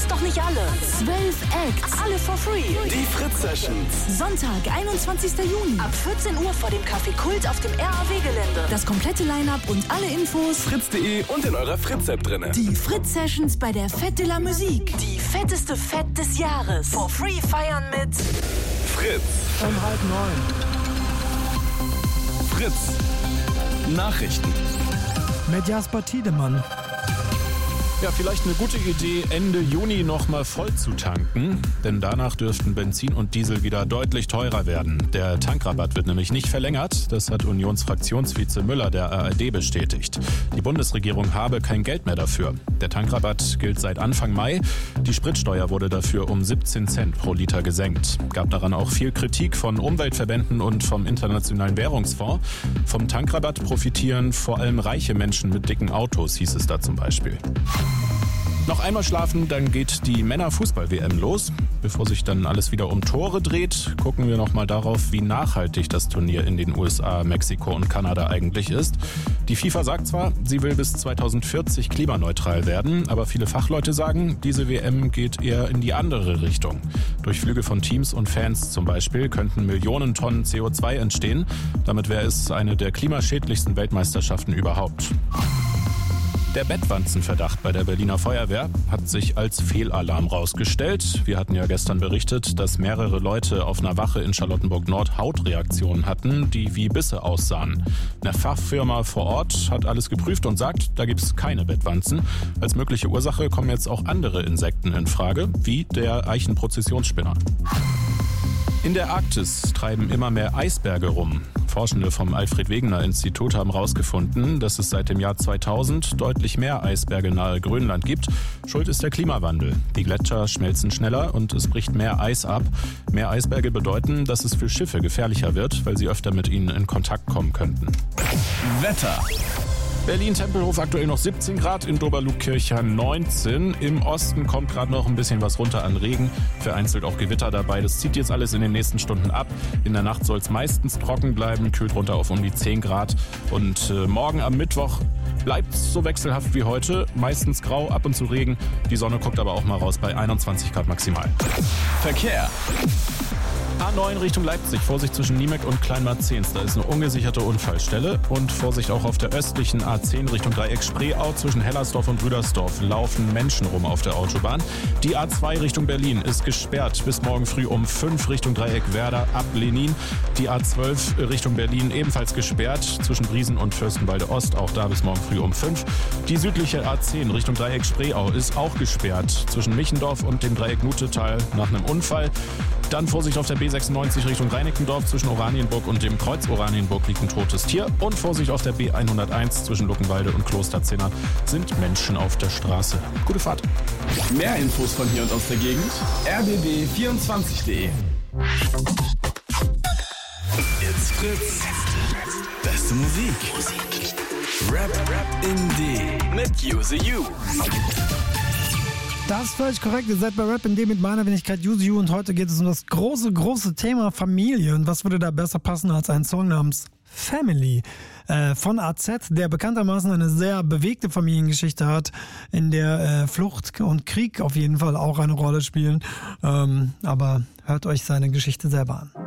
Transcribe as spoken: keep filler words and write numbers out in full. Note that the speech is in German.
gibt's doch nicht alle. Zwölf Acts, alle for free. Die Fritz Sessions. Sonntag, einundzwanzigster Juni. Ab vierzehn Uhr vor dem Café Kult auf dem R A W-Gelände. Das komplette Line-Up und alle Infos fritz punkt de und in eurer Fritz-App drinne. Die Fritz Sessions bei der Fête de la Musique. Die fetteste Fête des Jahres. For free feiern mit Fritz. Um halb neun. Fritz. Nachrichten. Mit Jasper Tiedemann. Ja, vielleicht eine gute Idee, Ende Juni nochmal voll zu tanken, denn danach dürften Benzin und Diesel wieder deutlich teurer werden. Der Tankrabatt wird nämlich nicht verlängert, das hat Unionsfraktionsvize Müller der A R D bestätigt. Die Bundesregierung habe kein Geld mehr dafür. Der Tankrabatt gilt seit Anfang Mai. Die Spritsteuer wurde dafür um siebzehn Cent pro Liter gesenkt. Gab daran auch viel Kritik von Umweltverbänden und vom Internationalen Währungsfonds. Vom Tankrabatt profitieren vor allem reiche Menschen mit dicken Autos, hieß es da zum Beispiel. Noch einmal schlafen, dann geht die Männer-Fußball-W M los. Bevor sich dann alles wieder um Tore dreht, gucken wir noch mal darauf, wie nachhaltig das Turnier in den U S A, Mexiko und Kanada eigentlich ist. Die FIFA sagt zwar, sie will bis zweitausendvierzig klimaneutral werden, aber viele Fachleute sagen, diese W M geht eher in die andere Richtung. Durch Flüge von Teams und Fans zum Beispiel könnten Millionen Tonnen C O zwei entstehen. Damit wäre es eine der klimaschädlichsten Weltmeisterschaften überhaupt. Der Bettwanzenverdacht bei der Berliner Feuerwehr hat sich als Fehlalarm rausgestellt. Wir hatten ja gestern berichtet, dass mehrere Leute auf einer Wache in Charlottenburg-Nord Hautreaktionen hatten, die wie Bisse aussahen. Eine Fachfirma vor Ort hat alles geprüft und sagt, da gibt es keine Bettwanzen. Als mögliche Ursache kommen jetzt auch andere Insekten in Frage, wie der Eichenprozessionsspinner. In der Arktis treiben immer mehr Eisberge rum. Forschende vom Alfred-Wegener-Institut haben herausgefunden, dass es seit dem Jahr zweitausend deutlich mehr Eisberge nahe Grönland gibt. Schuld ist der Klimawandel. Die Gletscher schmelzen schneller und es bricht mehr Eis ab. Mehr Eisberge bedeuten, dass es für Schiffe gefährlicher wird, weil sie öfter mit ihnen in Kontakt kommen könnten. Wetter. Berlin-Tempelhof aktuell noch siebzehn Grad, in Doberlug-Kirchheim neunzehn. Im Osten kommt gerade noch ein bisschen was runter an Regen, vereinzelt auch Gewitter dabei. Das zieht jetzt alles in den nächsten Stunden ab. In der Nacht soll es meistens trocken bleiben, kühlt runter auf um die zehn Grad. Und äh, morgen am Mittwoch bleibt es so wechselhaft wie heute, meistens grau, ab und zu Regen. Die Sonne guckt aber auch mal raus bei einundzwanzig Grad maximal. Verkehr. A neun Richtung Leipzig, Vorsicht zwischen Niemek und Kleinmarzens, da ist eine ungesicherte Unfallstelle. Und Vorsicht auch auf der östlichen A zehn Richtung Dreieck Spreeau, zwischen Hellersdorf und Rüdersdorf laufen Menschen rum auf der Autobahn. Die A zwei Richtung Berlin ist gesperrt bis morgen früh um fünf Richtung Dreieck Werder ab Lenin. Die A zwölf Richtung Berlin ebenfalls gesperrt zwischen Briesen und Fürstenwalde Ost, auch da bis morgen früh um fünf. Die südliche A zehn Richtung Dreieck Spreeau ist auch gesperrt zwischen Michendorf und dem Dreieck Nutetal nach einem Unfall. Dann Vorsicht auf der B sechsundneunzig Richtung Reinickendorf, zwischen Oranienburg und dem Kreuz Oranienburg liegt ein totes Tier. Und Vorsicht auf der B hunderteins zwischen Luckenwalde und Klosterzinner sind Menschen auf der Straße. Gute Fahrt. Mehr Infos von hier und aus der Gegend r b b vierundzwanzig punkt de. It's Fritz. Beste Musik. Rap, Rap in D mit Use You. Das ist völlig korrekt. Ihr seid bei Rap in D mit meiner Wenigkeit Use You und heute geht es um das große, große Thema Familie. Und was würde da besser passen als ein Song namens Family äh, von A Z, der bekanntermaßen eine sehr bewegte Familiengeschichte hat, in der äh, Flucht und Krieg auf jeden Fall auch eine Rolle spielen. Ähm, aber hört euch seine Geschichte selber an.